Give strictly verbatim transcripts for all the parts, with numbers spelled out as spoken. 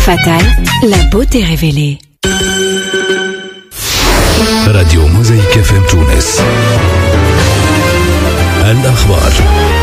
Fatal, la beauté révélée. راديو موزايك اف ام تونس. الأخبار.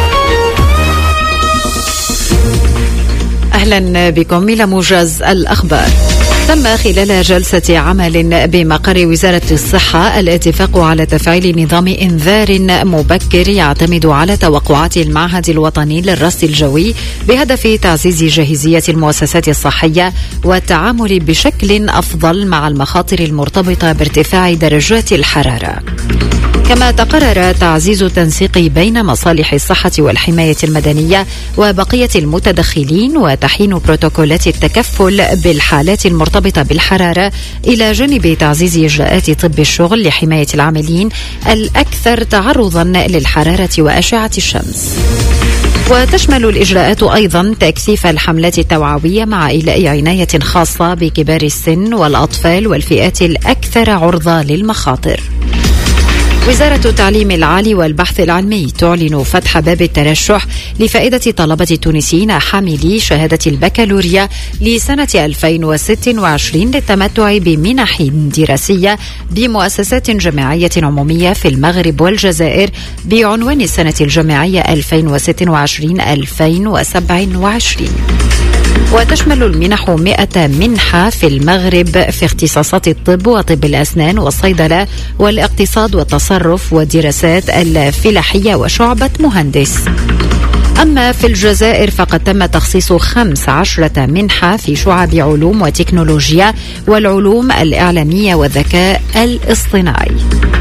أهلا بكم إلى موجز الأخبار. تم خلال جلسة عمل بمقر وزارة الصحة الاتفاق على تفعيل نظام إنذار مبكر يعتمد على توقعات المعهد الوطني للرصد الجوي بهدف تعزيز جاهزية المؤسسات الصحية والتعامل بشكل أفضل مع المخاطر المرتبطة بارتفاع درجات الحرارة. كما تقرر تعزيز التنسيق بين مصالح الصحة والحماية المدنية وبقية المتدخلين وتحيين بروتوكولات التكفل بالحالات المرتبطة بالحرارة إلى جانب تعزيز إجراءات طب الشغل لحماية العاملين الأكثر تعرضا للحرارة وأشعة الشمس. وتشمل الإجراءات أيضا تكثيف الحملات التوعوية مع إيلاء عناية خاصة بكبار السن والأطفال والفئات الأكثر عرضة للمخاطر. وزارة التعليم العالي والبحث العلمي تعلن فتح باب الترشح لفائدة طلبة التونسيين حاملي شهادة البكالوريا لسنة ألفين وستة وعشرين للتمتع بمنح دراسية بمؤسسات جامعية عمومية في المغرب والجزائر بعنوان السنة الجامعية ألفين وستة وعشرين ألفين وسبعة وعشرين. وتشمل المنح مئة منحة في المغرب في اختصاصات الطب وطب الأسنان والصيدلة والاقتصاد والتصرف والدراسات الفلاحية وشعبة مهندس. أما في الجزائر فقد تم تخصيص خمس عشرة منحة في شعب علوم وتكنولوجيا والعلوم الإعلامية والذكاء الاصطناعي.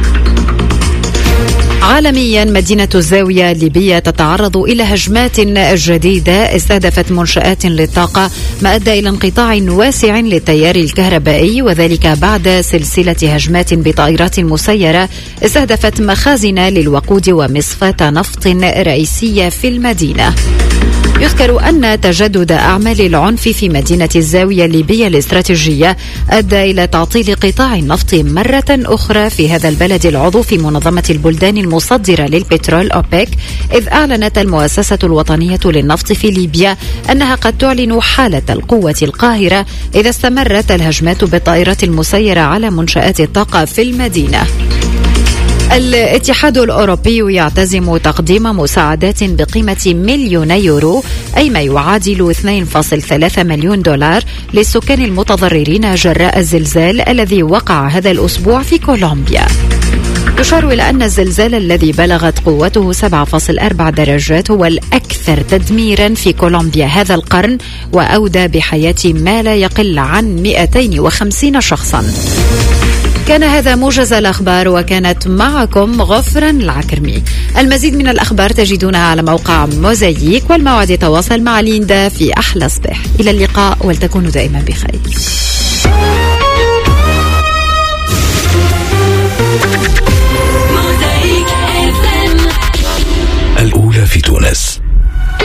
عالميا، مدينة الزاوية الليبية تتعرض إلى هجمات جديدة استهدفت منشآت للطاقة ما أدى إلى انقطاع واسع للتيار الكهربائي، وذلك بعد سلسلة هجمات بطائرات مسيرة استهدفت مخازن للوقود ومصفاة نفط رئيسية في المدينة. يذكر أن تجدد أعمال العنف في مدينة الزاوية الليبية الاستراتيجية أدى إلى تعطيل قطاع النفط مرة أخرى في هذا البلد العضو في منظمة البلدان المصدرة للبترول أوبك، إذ أعلنت المؤسسة الوطنية للنفط في ليبيا أنها قد تعلن حالة القوة القاهرة إذا استمرت الهجمات بالطائرات المسيرة على منشآت الطاقة في المدينة. الاتحاد الأوروبي يعتزم تقديم مساعدات بقيمة مليون يورو، أي ما يعادل اثنين فاصلة ثلاثة مليون دولار للسكان المتضررين جراء الزلزال الذي وقع هذا الأسبوع في كولومبيا. يشار إلى أن الزلزال الذي بلغت قوته سبعة فاصلة أربعة درجات هو الأكثر تدميرا في كولومبيا هذا القرن، وأودى بحياة ما لا يقل عن مئتين وخمسين شخصا. كان هذا موجز الأخبار، وكانت معكم غفران العكرمي. المزيد من الأخبار تجدونها على موقع موزايك، والموعد يتواصل مع ليندا في أحلى صباح. إلى اللقاء، ولتكونوا دائما بخير.